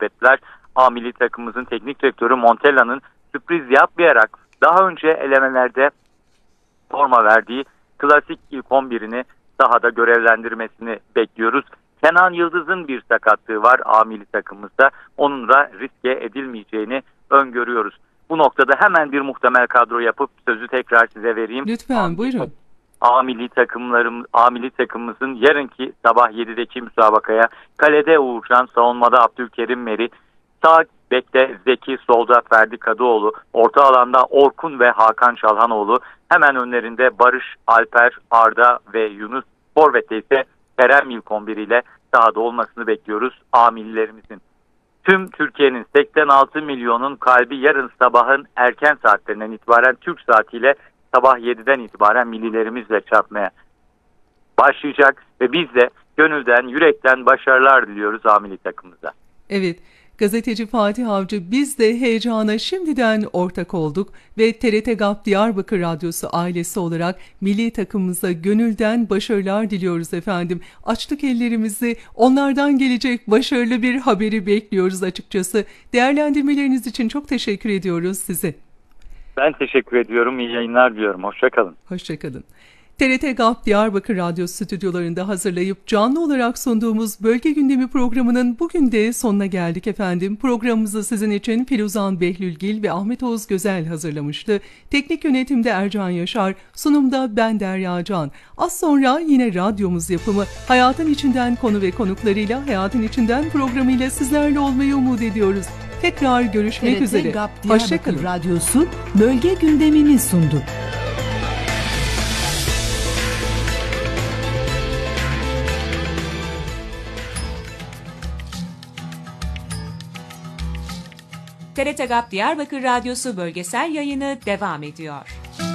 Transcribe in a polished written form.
ettiler. A milli takımımızın teknik direktörü Montella'nın sürpriz yapmayarak daha önce elemelerde forma verdiği klasik ilk 11'ini sahada görevlendirmesini bekliyoruz. Kenan Yıldız'ın bir sakatlığı var A milli takımımızda. Onun da riske edilmeyeceğini öngörüyoruz. Bu noktada hemen bir muhtemel kadro yapıp sözü tekrar size vereyim. Lütfen buyurun. A milli takımımızın yarınki sabah 7'deki müsabakaya kalede Uğurcan, savunmada Abdülkerim Meri, sağ bekte Zeki, solda Ferdi Kadıoğlu, orta alanda Orkun ve Hakan Çalhanoğlu, hemen önlerinde Barış, Alper, Arda ve Yunus, forvette ise Kerem ilk 11 ile sahada olmasını bekliyoruz A millilerimizin. Tüm Türkiye'nin 86 milyonun kalbi yarın sabahın erken saatlerinden itibaren Türk saatiyle sabah 7'den itibaren millilerimizle çarpmaya başlayacak ve biz de gönülden, yürekten başarılar diliyoruz A milli takımımıza. Evet, gazeteci Fatih Avcı, biz de heyecana şimdiden ortak olduk ve TRT GAP Diyarbakır Radyosu ailesi olarak milli takımımıza gönülden başarılar diliyoruz efendim. Açtık ellerimizi, onlardan gelecek başarılı bir haberi bekliyoruz açıkçası. Değerlendirmeleriniz için çok teşekkür ediyoruz size. Ben teşekkür ediyorum, iyi yayınlar diliyorum, hoşçakalın. Hoşçakalın. TRT GAP Diyarbakır Radyo stüdyolarında hazırlayıp canlı olarak sunduğumuz Bölge Gündemi programının bugün de sonuna geldik efendim. Programımızı sizin için Firuzan Behlülgil ve Ahmet Oğuz Gözel hazırlamıştı. Teknik yönetimde Ercan Yaşar, sunumda ben Derya Can. Az sonra yine radyomuz yapımı Hayatın İçinden konu ve konuklarıyla Hayatın İçinden programıyla sizlerle olmayı umut ediyoruz. Tekrar görüşmek üzere. TRT GAP Diyarbakır Radyosu Bölge Gündemini sundu. TRT GAP Diyarbakır Radyosu bölgesel yayını devam ediyor.